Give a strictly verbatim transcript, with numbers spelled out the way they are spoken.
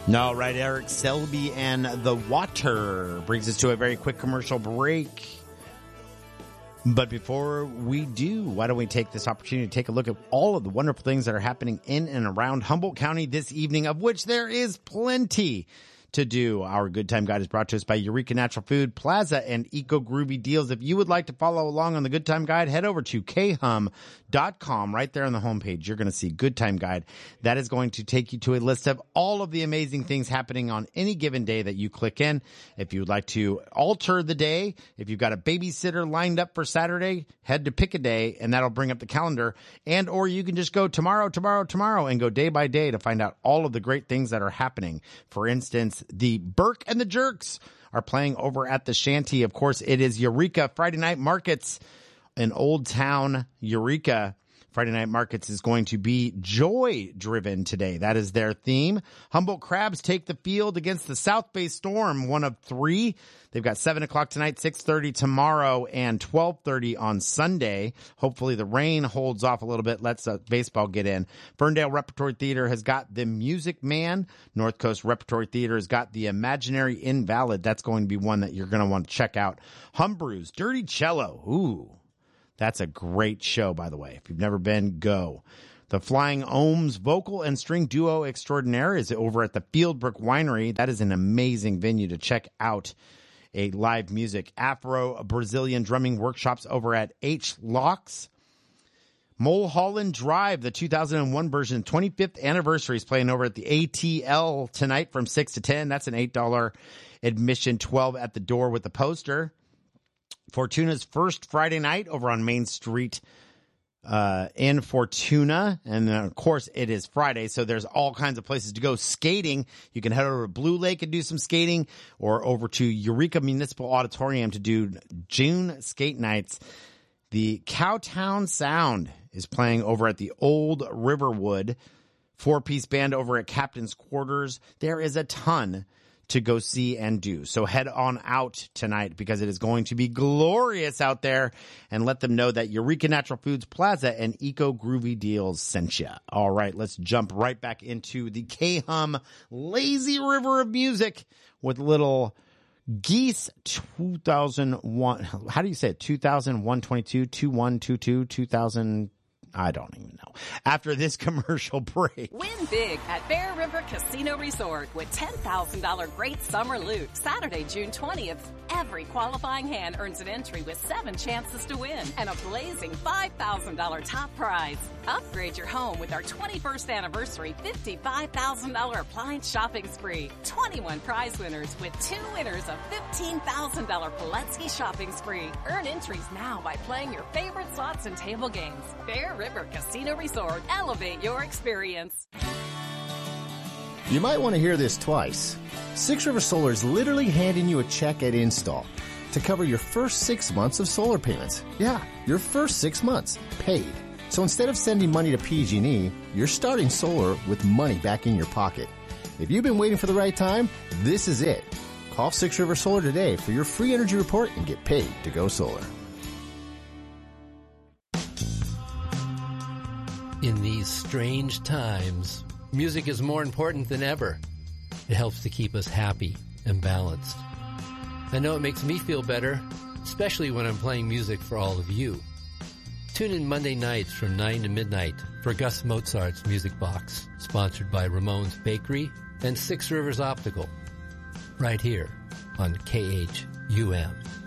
All right, Eric Selby and The Water brings us to a very quick commercial break. But before we do, why don't we take this opportunity to take a look at all of the wonderful things that are happening in and around Humboldt County this evening, of which there is plenty to do. Our Good Time Guide is brought to us by Eureka Natural Food Plaza and Eco Groovy Deals. If you would like to follow along on the Good Time Guide, head over to k hum dot com. Right there on the homepage, you're going to see Good Time Guide. That is going to take you to a list of all of the amazing things happening on any given day that you click in. If you would like to alter the day, if you've got a babysitter lined up for Saturday, head to pick a day and that'll bring up the calendar. And or you can just go tomorrow, tomorrow, tomorrow and go day by day to find out all of the great things that are happening. For instance, the Burke and the Jerks are playing over at the Shanty. Of course, it is Eureka Friday Night Markets in Old Town Eureka. Friday Night Markets is going to be joy-driven today. That is their theme. Humboldt Crabs take the field against the South Bay Storm, one of three. They've got seven o'clock tonight, six thirty tomorrow, and twelve thirty on Sunday. Hopefully the rain holds off a little bit, lets uh, baseball get in. Ferndale Repertory Theater has got The Music Man. North Coast Repertory Theater has got The Imaginary Invalid. That's going to be one that you're going to want to check out. Humbrew's Dirty Cello. Ooh. That's a great show, by the way. If you've never been, go. The Flying Ohms Vocal and String Duo Extraordinaire is over at the Fieldbrook Winery. That is an amazing venue to check out a live music. Afro-Brazilian drumming workshops over at H. Locks. Mulholland Drive, the two thousand one version, twenty-fifth anniversary is playing over at the A T L tonight from six to ten. That's an eight dollars admission, twelve at the door with the poster. Fortuna's first Friday night over on Main Street uh, in Fortuna. And then, of course, it is Friday, so there's all kinds of places to go skating. You can head over to Blue Lake and do some skating, or over to Eureka Municipal Auditorium to do June skate nights. The Cowtown Sound is playing over at the Old Riverwood. Four-piece band over at Captain's Quarters. There is a ton to go see and do. So head on out tonight because it is going to be glorious out there, and let them know that Eureka Natural Foods Plaza and Eco Groovy Deals sent you. All right, let's jump right back into the K-Hum Lazy River of Music with little Geese two thousand one. How do you say it? two thousand one twenty-two, two one two two, two thousand. I don't even know. After this commercial break. Win big at Bear River Casino Resort with ten thousand dollars great summer loot. Saturday, June twentieth. Every qualifying hand earns an entry with seven chances to win and a blazing five thousand dollars top prize. Upgrade your home with our twenty-first anniversary fifty-five thousand dollars appliance shopping spree. twenty-one prize winners with two winners of fifteen thousand dollars Pulaski shopping spree. Earn entries now by playing your favorite slots and table games. Bear River Casino Resort. Elevate your experience. You might want to hear this twice. Six River Solar is literally handing you a check at install to cover your first six months of solar payments. Yeah, your first six months paid. So instead of sending money to P G and E, you're starting solar with money back in your pocket. If you've been waiting for the right time, this is it. Call Six River Solar today for your free energy report and get paid to go solar. In these strange times, music is more important than ever. It helps to keep us happy and balanced. I know it makes me feel better, especially when I'm playing music for all of you. Tune in Monday nights from nine to midnight for Gus Mozart's Music Box, sponsored by Ramon's Bakery and Six Rivers Optical, right here on K H U M.